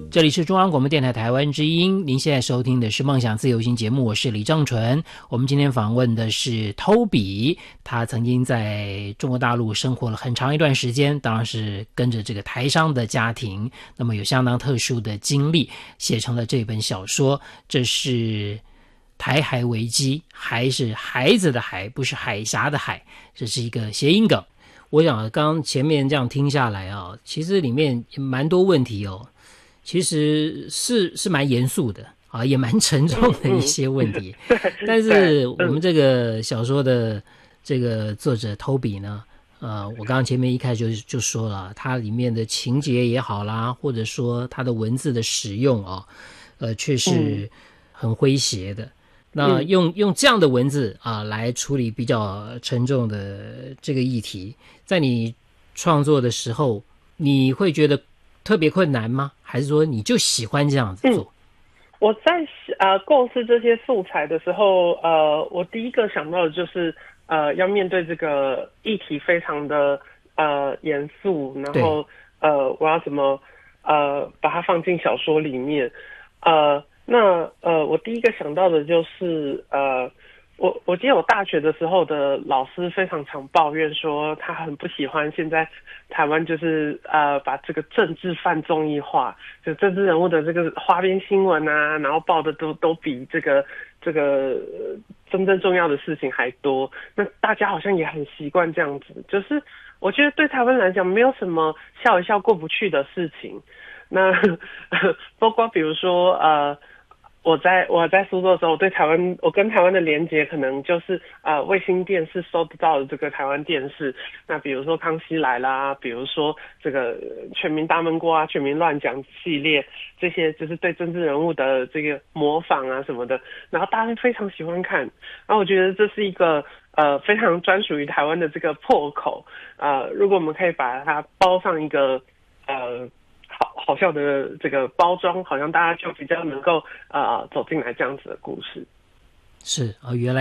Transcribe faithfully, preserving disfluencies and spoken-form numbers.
这里是中央广播电台台湾之音，您现在收听的是梦想自由行节目，我是李正纯。我们今天访问的是 Toby， 他曾经在中国大陆生活了很长一段时间，当然是跟着这个台商的家庭，那么有相当特殊的经历，写成了这本小说。这是台海危机，还是孩子的海，不是海峡的海，这是一个谐音梗。我想刚刚前面这样听下来啊，其实里面蛮多问题哦，其实是是蛮严肃的啊，也蛮沉重的一些问题。 嗯嗯、 但是我们这个小说的这个作者 Toby 呢，呃，我刚刚前面一开始就就说了，它里面的情节也好啦，或者说它的文字的使用啊，呃，却是很诙谐的。那用用这样的文字啊来处理比较沉重的这个议题，在你创作的时候，你会觉得特别困难吗？还是说你就喜欢这样子做？ 嗯、我在呃构思这些素材的时候，呃，我第一个想到的就是呃要面对这个议题非常的呃严肃，然后呃我要怎么呃把它放进小说里面，呃。那呃，我第一个想到的就是呃，我我记得我大学的时候的老师非常常抱怨说，他很不喜欢现在台湾就是呃把这个政治泛综艺化，就政治人物的这个花边新闻啊，然后报的都都比这个这个真正重要的事情还多。那大家好像也很习惯这样子，就是我觉得对台湾来讲，没有什么笑一笑过不去的事情。那包括比如说呃。我在我在苏州的时候，我对台湾，我跟台湾的连结可能就是呃卫星电视收得到的这个台湾电视。那比如说康熙来啦，比如说这个全民大闷锅啊、全民乱讲系列，这些就是对政治人物的这个模仿啊什么的，然后大家非常喜欢看。然后我觉得这是一个呃非常专属于台湾的这个破口。呃，如果我们可以把它包上一个呃。好好笑的这个包装，好像大家就比较能够呃走进来这样子的故事。 是啊，原来。